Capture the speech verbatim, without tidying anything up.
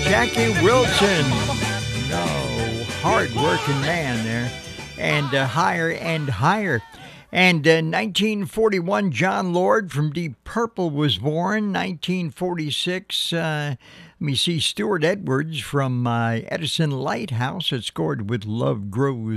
Jackie Wilson. No, hard-working man there. And uh, Higher and Higher. And uh, nineteen forty-one, John Lord from Deep Purple was born. nineteen forty-six, uh, let me see, Stuart Edwards from uh, Edison Lighthouse had scored with Love Grows